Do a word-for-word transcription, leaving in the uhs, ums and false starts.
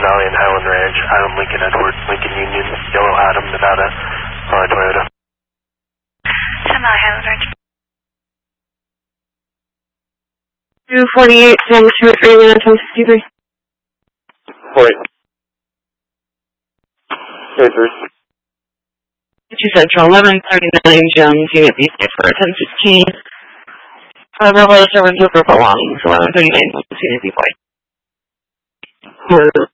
Valley and Highland Ranch, Adam Lincoln Edward, Lincoln Union, Yellow Adam, Nevada, uh, Toyota. Sun Valley, Highland Ranch. two forty-eight, Sam Stewart, Radio ten sixty-three. Wait. Hey, three. Two Central, eleven thirty-nine, Jones, Unit B for ten fifteen. Uh, Bravo seven, Super belongs, eleven thirty-nine, Unit B five.